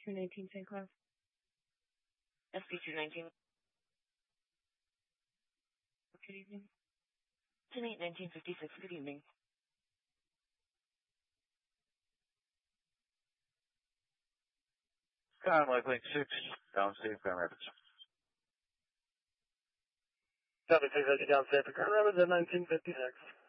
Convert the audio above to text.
219 St. Cloud. SB219. Good evening. 10-8-1956, good evening. Conlink Link 6, downstate Grand Rapids. Copy 680 downstate for Grand Rapids at 1956.